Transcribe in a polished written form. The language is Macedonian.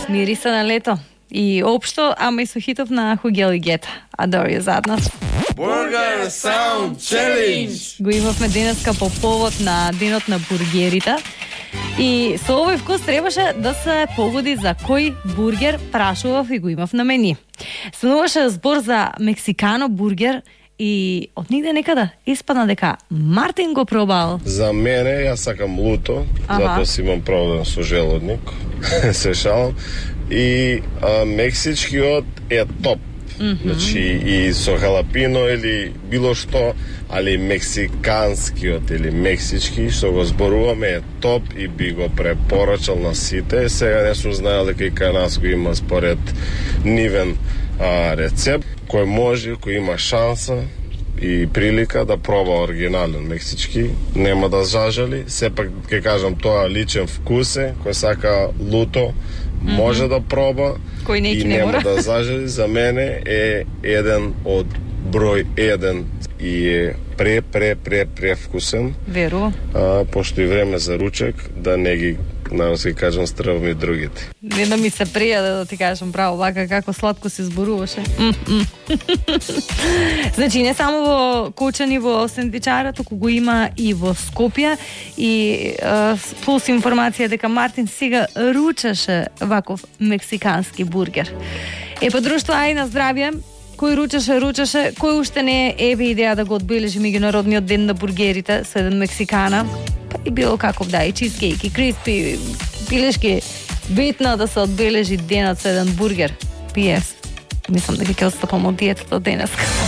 Мириса на лето. И општо, ама и со хитов на Хугел и Гета. Адори зад нас. Burger Sound Challenge! Го имавме денеска по повод на денот на бургерите. И со овој вкус требаше да се погоди за кој бургер прашував и го имав на мени. Стануваше збор за мексикано бургер и од нигде некада испадна дека Мартин го пробал. За мене, јас сакам луто, затоа си имам проблем со желудник. Се шалам. И мексичкиот е топ. Значи и со халапино или било што, али мексиканскиот или мексички што го зборуваме е топ и би го препорачал на сите. Сега не сум знаел дека и кај нас го има според нивен рецепт, кој може, кој има шанса и прилика да проба оригинален мексички, нема да зажали. Сепак ќе кажам, тоа личен вкус е, кој сака луто може да проба и нема да зажали. За мене е еден од број 1 и е пре вкусен. Верувам. Пошто и време за ручек, да не ги, да си кажам, стравам и другите. Не да ми се пријаде да ти кажам право, вака како сладко се зборуваше. Значи, не само во Кочани, во сендвичара, туку го има и во Скопје. И плюс информација дека Мартин сега ручаше ваков мексикански бургер. Па друштво, ај на здравје. Кој ручаше, кој уште не е, еве идеја да го одбележи меѓународниот ден на бургерите со еден мексикана. Па и било каков да, и чизкейк, и криспи, пилешки. Битно да се одбележи денот со еден бургер. Пиес. Мислам дека ќе отстапам од диетата денеска.